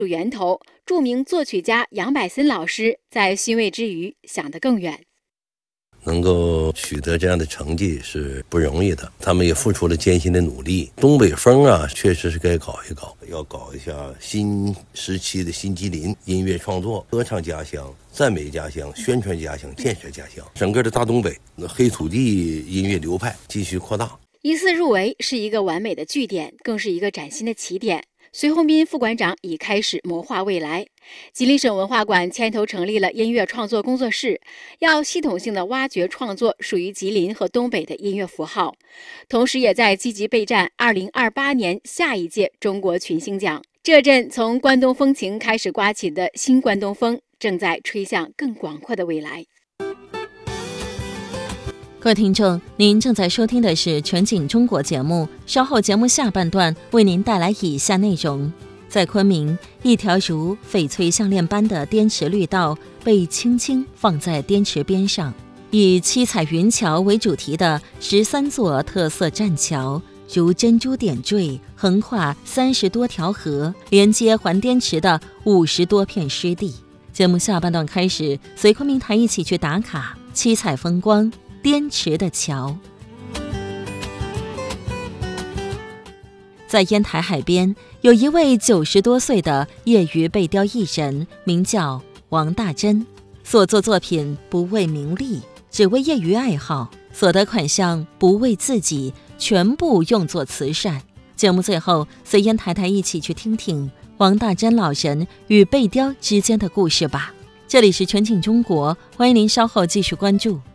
源头，著名作曲家杨百森老师在欣慰之余想得更远。 能够取得这样的成绩是不容易的，他们也付出了艰辛的努力。东北风啊，确实是该搞一搞，要搞一下新时期的新吉林音乐创作，歌唱家乡，赞美家乡，宣传家乡，建设家乡。整个的大东北黑土地音乐流派继续扩大。 一次入围是一个完美的句点，更是一个崭新的起点。隋鸿斌副馆长已开始谋划未来。吉林省文化馆牵头成立了音乐创作工作室，要系统性的挖掘创作属于吉林和东北的音乐符号，同时也在积极备战2028年下一届中国群星奖。这阵从关东风情开始刮起的新关东风，正在吹向更广阔的未来。 各位听众，您正在收听的是全景中国节目，稍后节目下半段为您带来以下内容。在昆明，一条如翡翠项链般的滇池绿道被轻轻放在滇池边上，以七彩云桥为主题的13座特色栈桥如珍珠点缀，横跨30多条河，连接环滇池的50多片湿地。节目下半段开始，随昆明台一起去打卡七彩风光滇池的桥。在烟台海边，有一位90多岁的业余背雕艺人，名叫王大珍，所作作品不为名利，只为业余爱好，所得款项不为自己，全部用作慈善。节目最后，随烟台台一起去听听王大珍老人与背雕之间的故事吧。这里是全景中国，欢迎您稍后继续关注。